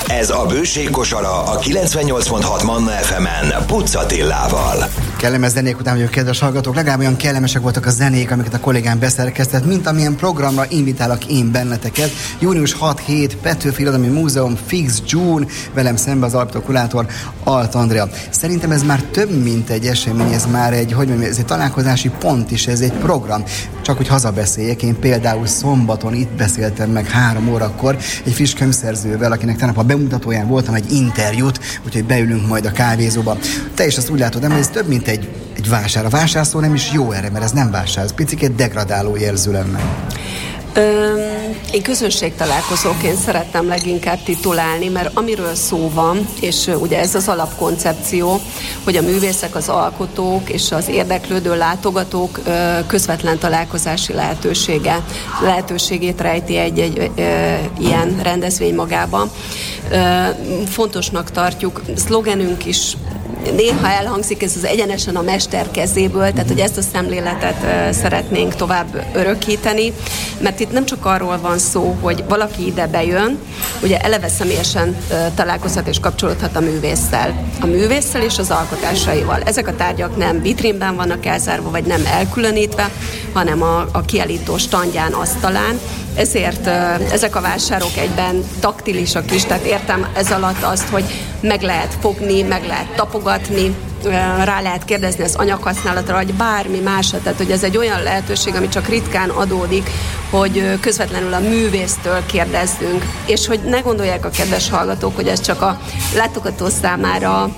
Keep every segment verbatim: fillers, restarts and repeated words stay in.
Ez a Bőség kosara a kilencvennyolc pont hat Manna ef emen Puc Attilával. Kellemes zenék után vagyok, kedves hallgatók, legalább olyan kellemesek voltak a zenék, amiket a kollégám beszerkesztett, mint amilyen programra invitálok én benneteket. június hat-hét Petőfi Irodalmi Múzeum, Fix June, velem szembe az alapító kurátor Alt Andrea. Szerintem ez már több, mint egy esemény, ez már egy, hogy mondjam, ez egy találkozási pont is, ez egy program. Csak hogy hazabeszéljek, én például szombaton itt beszéltem meg három órakor egy friss könyvszerzővel, akinek tegnap a bemutatóján voltam egy interjút, úgyhogy beülünk majd a kávézóba. Te is azt úgy látod, ez több, mint egy, egy vásár. A vásárszó nem is jó erre, mert ez nem vásár, ez picikét degradáló jelző lenne. Öm, én közönségtalálkozóként szerettem leginkább titulálni, mert amiről szó van, és ugye ez az alapkoncepció, hogy a művészek, az alkotók és az érdeklődő látogatók közvetlen találkozási lehetősége, lehetőségét rejti egy-egy ö, ilyen rendezvény magában. Ö, fontosnak tartjuk, szlogenünk is néha elhangzik, ez az egyenesen a mester kezéből, tehát hogy ezt a szemléletet uh, szeretnénk tovább örökíteni, mert itt nem csak arról van szó, hogy valaki ide bejön, ugye eleve személyesen uh, találkozhat és kapcsolódhat a művésszel. A művésszel és az alkotásaival. Ezek a tárgyak nem vitrínben vannak elzárva, vagy nem elkülönítve, hanem a, a kiállító standján, asztalán. Ezért uh, ezek a vásárok egyben taktilisak is, tehát értem ez alatt azt, hogy meg lehet fogni, meg lehet tapogatni, uh, rá lehet kérdezni az anyaghasználatra, vagy bármi másra, tehát hogy ez egy olyan lehetőség, ami csak ritkán adódik, hogy uh, közvetlenül a művésztől kérdezzünk, és hogy ne gondolják a kedves hallgatók, hogy ez csak a látogató számára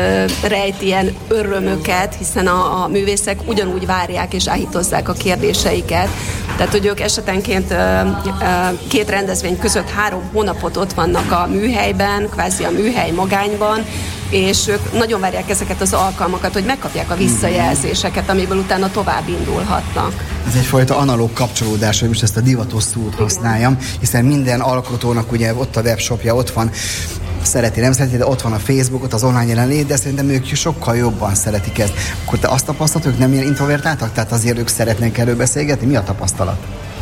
rejt ilyen örömöket, hiszen a, a művészek ugyanúgy várják és áhítozzák a kérdéseiket. Tehát, hogy ők esetenként ö, ö, két rendezvény között három hónapot ott vannak a műhelyben, kvázi a műhely magányban, és ők nagyon várják ezeket az alkalmakat, hogy megkapják a visszajelzéseket, amiből utána tovább indulhatnak. Ez egyfajta analóg kapcsolódás, hogy most ezt a divatos szót használjam, hiszen minden alkotónak ugye ott a webshopja, ott van, szereti, nem szereti, de ott van a Facebook, ott az online jelenlét, de szerintem ők sokkal jobban szeretik ezt. Akkor te azt tapasztalod, ők nem ilyen introvertáltak? Tehát azért ők szeretnék erről beszélgetni? Mi a tapasztalat?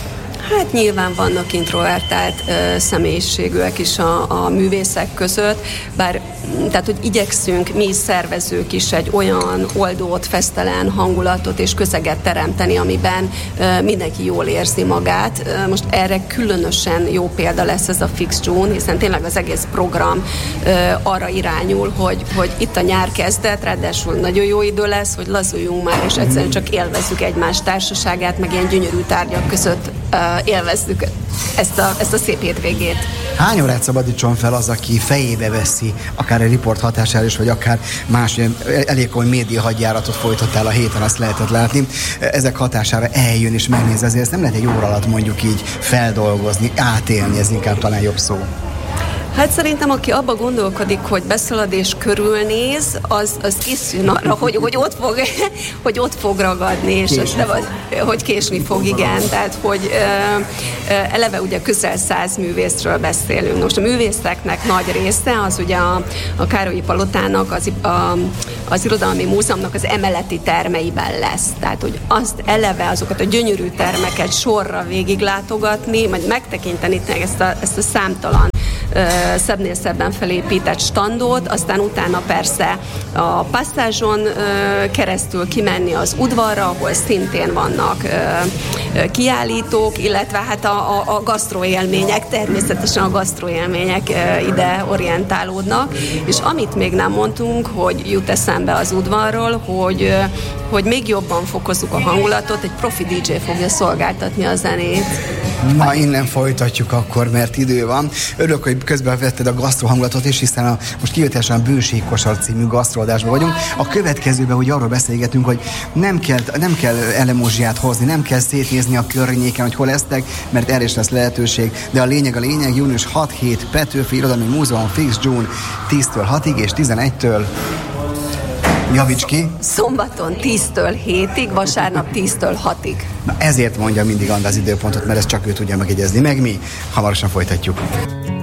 Hát nyilván vannak introvertált ö, személyiségűek is a, a művészek között, bár tehát, hogy igyekszünk mi szervezők is egy olyan oldót, fesztelen hangulatot és közeget teremteni, amiben ö, mindenki jól érzi magát. Ö, most erre különösen jó példa lesz ez a Fix June, hiszen tényleg az egész program ö, arra irányul, hogy, hogy itt a nyár kezdet, ráadásul nagyon jó idő lesz, hogy lazuljunk már, és egyszerűen csak élvezzük egymás társaságát, meg ilyen gyönyörű tárgyak között ö, élvezzük ezt a, ezt a szép hétvégét. Hány órát szabadítson fel az, aki fejébe veszi, akár egy riport hatására is, vagy akár más, elég komoly média hadjáratot folytattál a héten, azt lehetett látni. Ezek hatására eljön és megnéz, ezért ezt nem lehet egy óra alatt mondjuk így feldolgozni, átélni, ez inkább talán jobb szó. Hát szerintem, aki abba gondolkodik, hogy beszalad és körülnéz, az, az készül arra, hogy, hogy, ott fog, hogy ott fog ragadni, és az, hogy késni fog, igen. Tehát, hogy ö, ö, eleve ugye közel száz művészről beszélünk. Most a művészeknek nagy része az ugye a, a Károlyi Palotának, az, a, az Irodalmi Múzeumnak az emeleti termeiben lesz. Tehát, hogy azt eleve azokat a gyönyörű termeket sorra végiglátogatni, majd megtekinteni ezt a, ezt a számtalan szebbnél szebben felépített standot, aztán utána persze a passzázson keresztül kimenni az udvarra, ahol szintén vannak kiállítók, illetve hát a, a, a gasztroélmények, természetesen a gasztroélmények ide orientálódnak, és amit még nem mondtunk, hogy jut eszembe az udvarról, hogy, hogy még jobban fokozzuk a hangulatot, egy profi dé dzsé fogja szolgáltatni a zenét. Na, innen folytatjuk akkor, mert idő van. Örülök, hogy közben vetted a gasztro hangulatot is, hiszen a, most kivételesen a Bőség kosar című gasztroadásban vagyunk. A következőben ugye arról beszélgetünk, hogy nem kell, nem kell elemózsiát hozni, nem kell szétnézni a környéken, hogy hol lesztek, mert erre is lesz lehetőség. De a lényeg a lényeg, június hat-hét Petőfi Irodalmi Múzeum, Fix June, tíztől hatig és tizenegytől javíts ki. Szombaton tíztől hétig, vasárnap tíztől hatig. Na ezért mondja mindig Anda az időpontot, mert ezt csak ő tudja megjegyezni. Meg mi. Hamarosan folytatjuk.